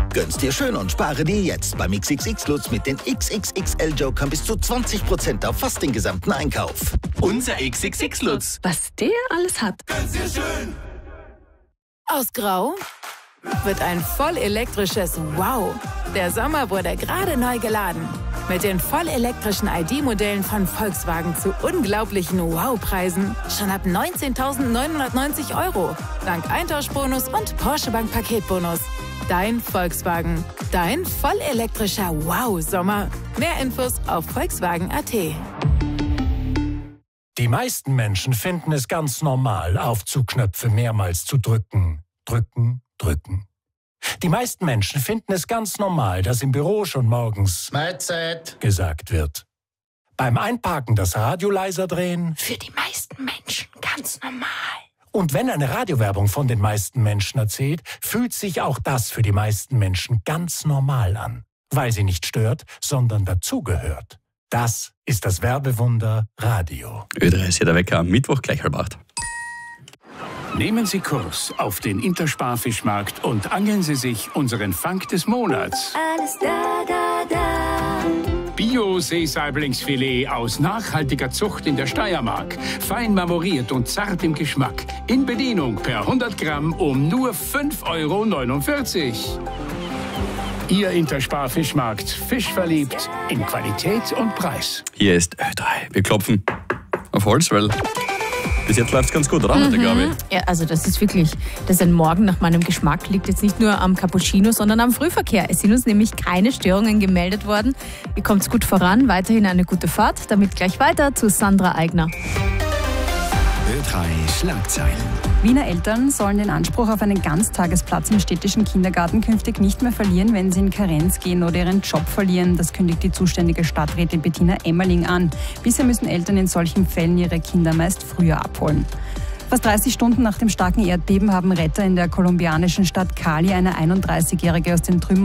Gönn's dir schön und spare dir jetzt beim XXX-Lutz mit den XXXL-Jokern bis zu 20% auf fast den gesamten Einkauf. Unser XXX-Lutz. Was der alles hat. Gönn's dir schön. Aus Grau wird ein vollelektrisches Wow. Der Sommer wurde gerade neu geladen. Mit den vollelektrischen ID-Modellen von Volkswagen zu unglaublichen Wow-Preisen. Schon ab 19.990 €. Dank Eintauschbonus und Porsche Bank Paketbonus. Dein Volkswagen. Dein vollelektrischer Wow-Sommer. Mehr Infos auf Volkswagen.at. Die meisten Menschen finden es ganz normal, Aufzugknöpfe mehrmals zu drücken. Drücken, drücken. Die meisten Menschen finden es ganz normal, dass im Büro schon morgens Mahlzeit gesagt wird. Beim Einparken das Radio leiser drehen. Für die meisten Menschen ganz normal. Und wenn eine Radiowerbung von den meisten Menschen erzählt, fühlt sich auch das für die meisten Menschen ganz normal an. Weil sie nicht stört, sondern dazugehört. Das ist das Werbewunder Radio. Ö3 ist hier der Wecker am Mittwoch gleich 7:30. Nehmen Sie Kurs auf den Intersparfischmarkt und angeln Sie sich unseren Fang des Monats. Alles da. Bio-Seesaiblingsfilet aus nachhaltiger Zucht in der Steiermark. Fein marmoriert und zart im Geschmack. In Bedienung per 100 Gramm um nur 5,49 €. Ihr Intersparfischmarkt. Fischverliebt in Qualität und Preis. Hier ist Ö3. Wir klopfen auf Holz, weil bis jetzt läuft es ganz gut, oder? Mit der Gabi. Ja, also das ist ein Morgen nach meinem Geschmack. Liegt jetzt nicht nur am Cappuccino, sondern am Frühverkehr. Es sind uns nämlich keine Störungen gemeldet worden. Ihr kommt gut voran, weiterhin eine gute Fahrt. Damit gleich weiter zu Sandra Eigner. Ö3 Schlagzeilen. Wiener Eltern sollen den Anspruch auf einen Ganztagesplatz im städtischen Kindergarten künftig nicht mehr verlieren, wenn sie in Karenz gehen oder ihren Job verlieren. Das kündigt die zuständige Stadträtin Bettina Emmerling an. Bisher müssen Eltern in solchen Fällen ihre Kinder meist früher abholen. Fast 30 Stunden nach dem starken Erdbeben haben Retter in der kolumbianischen Stadt Cali eine 31-Jährige aus den Trümmern